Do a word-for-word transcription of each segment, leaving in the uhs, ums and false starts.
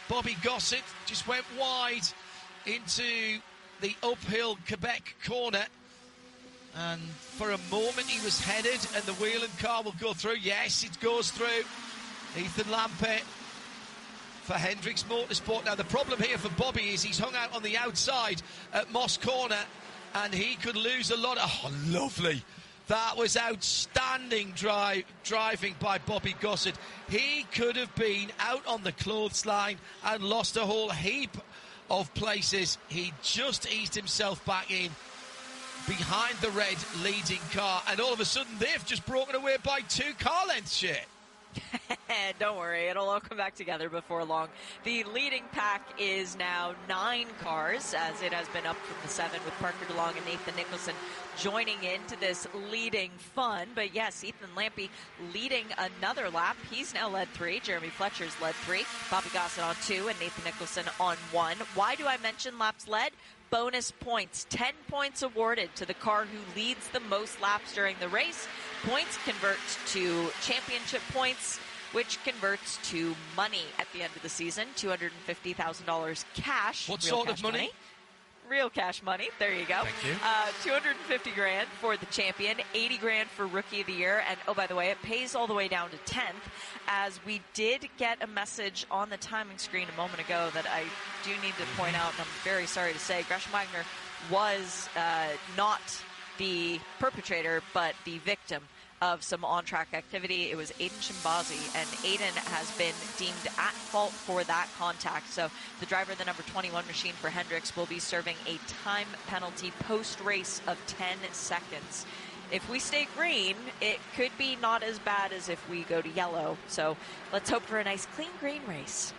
Bobby Gossett just went wide into the uphill Quebec corner. And for a moment he was headed, and the Whelen car will go through. Yes, it goes through. Ethan Lampert for Hendricks Motorsport. Now, the problem here for Bobby is he's hung out on the outside at Moss Corner, and he could lose a lot of... Oh, lovely. That was outstanding drive, driving by Bobby Gossett. He could have been out on the clothesline and lost a whole heap of places. He just eased himself back in behind the red leading car, and all of a sudden they've just broken away by two car lengths, shit. Don't worry, it'll all come back together before long. The leading pack is now nine cars, as it has been up from the seven, with Parker DeLong and Nathan Nicholson joining into this leading fun. But yes, Ethan Lampy leading another lap. He's now led three. Jeremy Fletcher's led three. Bobby Gossett on two and Nathan Nicholson on one. Why do I mention laps led? Bonus points. ten points awarded to the car who leads the most laps during the race. Points convert to championship points, which converts to money at the end of the season. two hundred fifty thousand dollars cash. What sort of money? money? Real cash money. There you go. Thank you. Uh, two hundred fifty grand for the champion, eighty grand for Rookie of the Year, and oh, by the way, it pays all the way down to tenth, as we did get a message on the timing screen a moment ago that I do need to point out, and I'm very sorry to say, Gresham Wagner was uh, not the perpetrator, but the victim of some on-track activity. It was Aiden Shimbazi, and Aiden has been deemed at fault for that contact. So the driver of the number twenty-one machine for Hendricks will be serving a time penalty post-race of ten seconds. If we stay green, it could be not as bad as if we go to yellow. So let's hope for a nice, clean green race.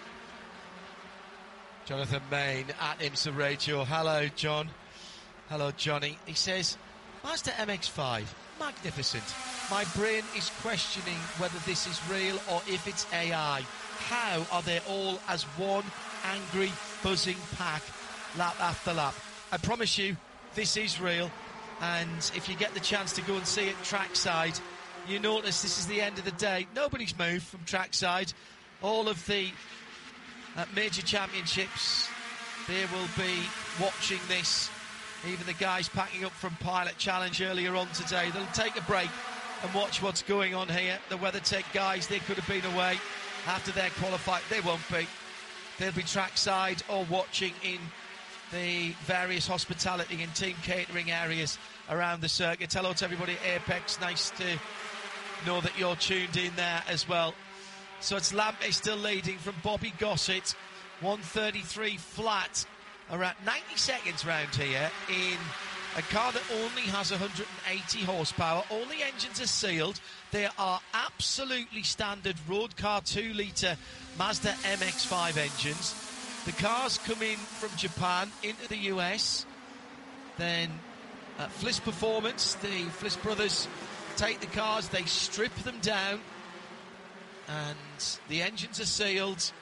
Jonathan Main at IMSA Radio. Hello, John. Hello, Johnny. He says, Mazda M X five, magnificent. My brain is questioning whether this is real or if it's A I. How are they all as one angry, buzzing pack, lap after lap? I promise you, this is real. And if you get the chance to go and see it trackside, you notice this is the end of the day. Nobody's moved from trackside. All of the uh, major championships, they will be watching this. Even the guys packing up from Pilot Challenge earlier on today, they'll take a break and watch what's going on here. The WeatherTech guys, they could have been away after they're qualified. They won't be. They'll be trackside or watching in the various hospitality and team catering areas around the circuit. Hello to everybody at Apex. Nice to know that you're tuned in there as well. So it's Lampy still leading from Bobby Gossett. one thirty-three flat. Around ninety seconds round here in a car that only has one hundred eighty horsepower. All the engines are sealed. They are absolutely standard road car two litre Mazda M X five engines. The cars come in from Japan into the U S. Then uh, Fliss Performance, the Fliss brothers take the cars, they strip them down, and the engines are sealed.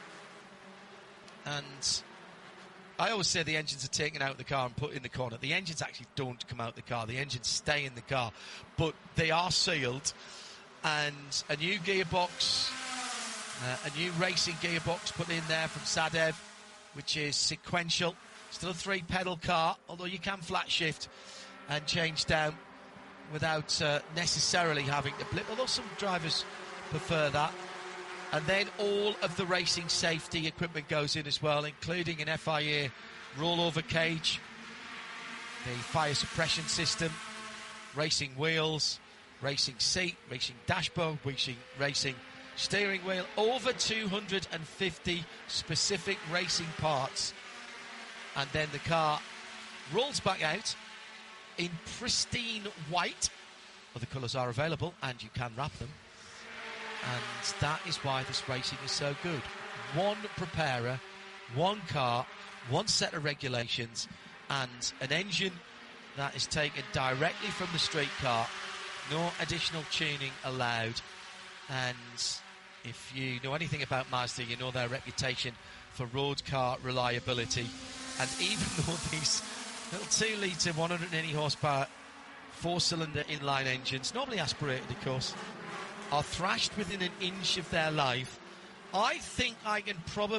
And I always say the engines are taken out of the car and put in the corner. The engines actually don't come out of the car. The engines stay in the car. But they are sealed. And a new gearbox, uh, a new racing gearbox put in there from Sadev, which is sequential. Still a three-pedal car, although you can flat shift and change down without uh, necessarily having to blip, although some drivers prefer that. And then all of the racing safety equipment goes in as well, including an F I A rollover cage, the fire suppression system, racing wheels, racing seat, racing dashboard, racing, racing steering wheel, over two hundred fifty specific racing parts. And then the car rolls back out in pristine white. Other colours are available and you can wrap them. And that is why this racing is so good. One preparer, one car, one set of regulations, and an engine that is taken directly from the street car. No additional tuning allowed. And if you know anything about Mazda, you know their reputation for road car reliability. And even though these little two litre, one hundred eighty horsepower, four-cylinder inline engines, normally aspirated, of course, are thrashed within an inch of their life, I think I can probably